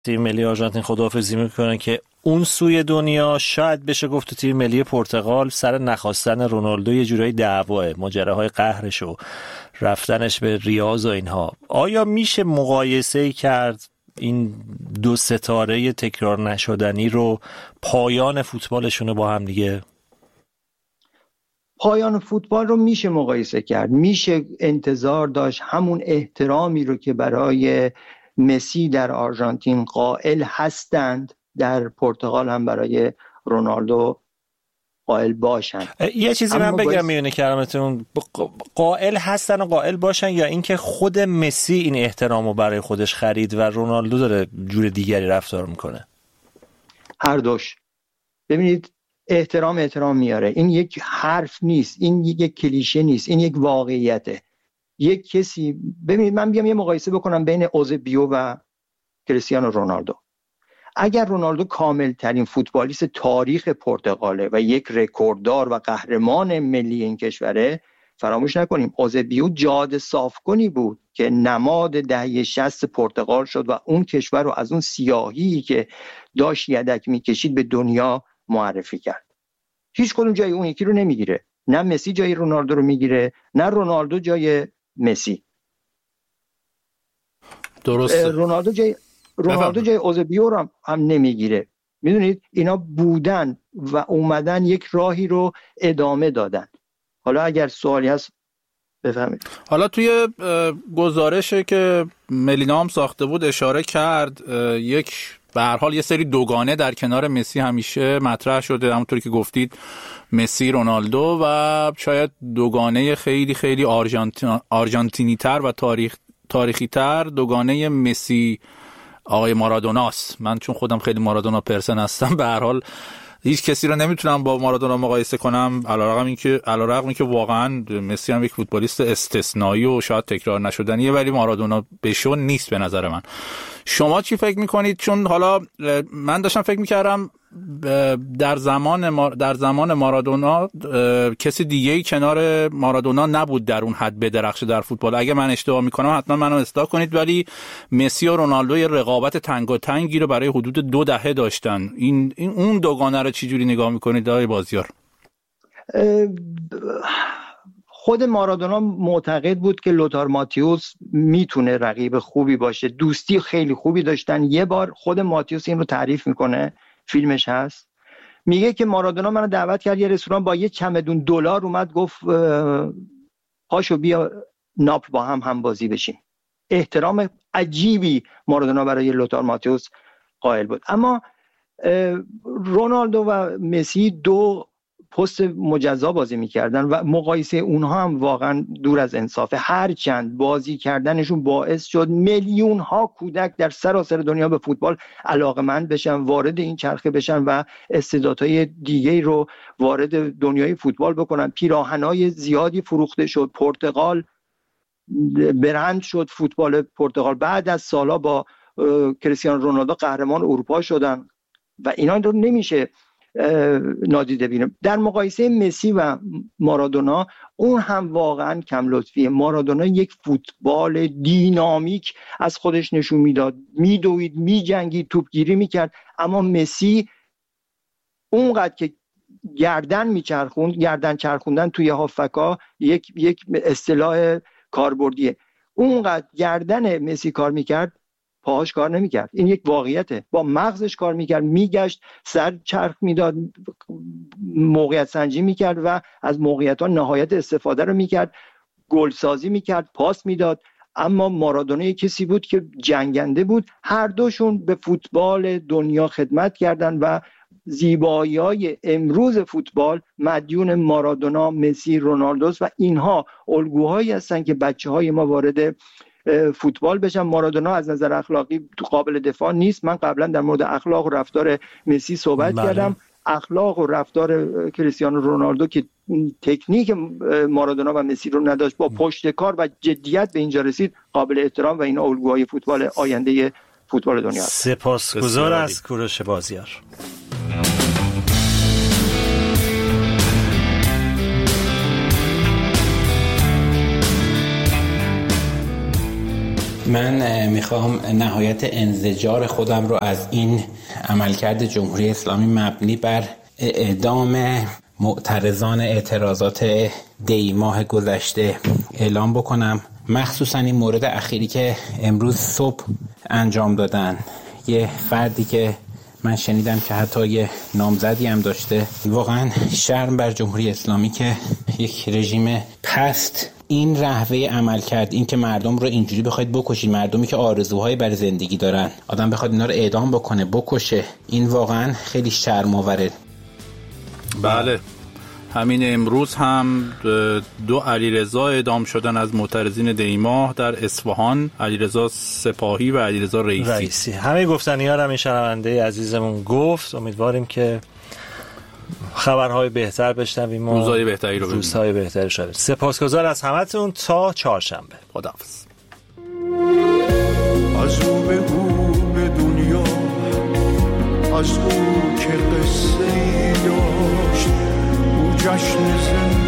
تیم ملی آرژانتین خداحافظی میکنه که اون سوی دنیا شاید بشه گفت تو تیم ملی پرتغال سر نخواستن رونالدو یه جورایی دعواه، ماجراهای قهرش و رفتنش به ریاض و اینها. آیا میشه مقایسه کرد این دو ستاره تکرار نشدنی رو، پایان فوتبالشون رو با هم دیگه؟ پایان فوتبال رو میشه مقایسه کرد، میشه انتظار داشت همون احترامی رو که برای مسی در آرژانتین قائل هستند در پرتغال هم برای رونالدو قائل باشن. یه چیزی من بگم میونه کلامتون، قائل هستن و قائل باشن، یا اینکه خود مسی این احترام رو برای خودش خرید و رونالدو داره جور دیگری رفتار میکنه؟ هر دوش. ببینید احترام میاره، این یک حرف نیست، این یک کلیشه نیست، این یک واقعیته. یک کسی، ببینید من بیام یه مقایسه بکنم بین اوزبیو و کریستیانو رونالدو. اگر رونالدو کامل ترین فوتبالیست تاریخ پرتغاله و یک رکورددار و قهرمان ملی این کشوره، فراموش نکنیم اوزبیو جاده صافکنی بود که نماد دهه 60 پرتغال شد و اون کشور رو از اون سیاهی که داشت یدک میکشید به دنیا معرفی کرد. هیچ کدوم جای اون یکی رو نمیگیره. نه مسی جای رونالدو رو میگیره، نه رونالدو جای مسی. درسته. رونالدو جای اوزبیو رو هم نمیگیره. میدونید اینا بودن و اومدن یک راهی رو ادامه دادن. حالا اگر سوالی هست بفهمید. حالا توی گزارشی که ملینا هم ساخته بود اشاره کرد، یک به هر حال یه سری دوگانه در کنار مسی همیشه مطرح شده، همونطوری که گفتید مسی رونالدو، و شاید دوگانه خیلی خیلی آرژانتینی تر و تاریخی تر دوگانه مسی آقای مارادوناست. من چون خودم خیلی مارادونا پرسن هستم، به هر حال هیچ کسی رو نمیتونم با مارادونا مقایسه کنم، علیرغم اینکه واقعا مسی هم یک فوتبالیست استثنایی و شاید تکرار نشدنیه، ولی مارادونا بشو نیست به نظر من. شما چی فکر میکنید؟ چون حالا من داشتم فکر میکردم در زمان مارادونا کسی دیگه‌ای کنار مارادونا نبود در اون حد بدرخشه در فوتبال. اگه من اشتباه میکنم حتما منو اصلاح کنید، ولی مسی و رونالدو یه رقابت تنگی رو برای حدود 2 دهه داشتن. اون دوگانه رو چی جوری نگاه میکنید آقای بازیار؟ خود مارادونا معتقد بود که لوتار ماتیوس میتونه رقیب خوبی باشه، دوستی خیلی خوبی داشتن. یه بار خود ماتیوس این رو تعریف میکنه، فیلمش هست، میگه که مارادونا منو دعوت کرد یه رستوران، با یه چمدون دلار اومد گفت پاشو بیا ناپل با هم بازی بشیم. احترام عجیبی مارادونا برای لوتار ماتیوس قائل بود. اما رونالدو و مسی دو پست مجزا بازی میکردن و مقایسه اونها هم واقعا دور از انصافه. هرچند بازی کردنشون باعث شد میلیون ها کودک در سراسر دنیا به فوتبال علاقمند بشن، وارد این چرخه بشن و استعدادهای دیگه رو وارد دنیای فوتبال بکنن. پیراهنای زیادی فروخته شد، پرتغال برند شد، فوتبال پرتغال بعد از سالا با کریستیانو رونالدو قهرمان اروپا شدن و اینا رو نمیشه نادیده بینیم. در مقایسه مسی و مارادونا اون هم واقعا کم لطفیه. مارادونا یک فوتبال دینامیک از خودش نشون میداد، میدوید، میجنگید، توپگیری میکرد. اما مسی اونقدر که گردن چرخوندن توی هافکا یک اصطلاح کاربردیه، اونقدر گردن مسی کار میکرد پاهاش کار نمیکرد. این یک واقعیته. با مغزش کار میکرد، میگشت، سر چرخ میداد، موقعیت سنجی میکرد و از موقعیت ها نهایت استفاده رو میکرد، گل سازی میکرد، پاس میداد. اما مارادونا کسی بود که جنگنده بود. هر دوشون به فوتبال دنیا خدمت کردن و زیبایی‌های امروز فوتبال مدیون مارادونا، مسی، رونالدوست و اینها الگوهایی هستن که بچه‌های ما وارد فوتبال بشن. مارادونا از نظر اخلاقی قابل دفاع نیست. من قبلا در مورد اخلاق و رفتار مسی صحبت کردم. اخلاق و رفتار کریستیانو رونالدو که تکنیک مارادونا و مسی رو نداشت، با پشتکار و جدیت به اینجا رسید، قابل احترام و این الگوهای فوتبال آینده فوتبال دنیا است. سپاسگزار از کوروش بازیار. من میخوام نهایت انزجار خودم رو از این عملکرد جمهوری اسلامی مبنی بر اعدام معترضان اعتراضات دی ماه گذشته اعلام بکنم، مخصوصا این مورد اخیری که امروز صبح انجام دادن. یه فردی که من شنیدم که حتی یه نامزدی هم داشته. واقعا شرم بر جمهوری اسلامی که یک رژیم پست این رهبه عمل کرد، این که مردم رو اینجوری بخواید بکشید، مردمی که آرزوهای برای زندگی دارن، آدم بخواد اینا رو اعدام بکنه، بکشه، این واقعا خیلی شرم‌آوره. بله، همین امروز هم 2 علیرضا اعدام شدن از معترضین دیماه در اصفهان، علیرضا سپاهی و علیرضا رئیسی. همه گفتنی‌ها رو هم این شنونده عزیزمون گفت. امیدواریم که خبرهای بهتر بشنویم و روزهای بهتری رو ببینیم. روزهای بهتری شده. سپاسگزار از همتون. تا چهارشنبه. خداحافظ. از او به دنیا، از او که قصه ای داشت، او جشن زندگی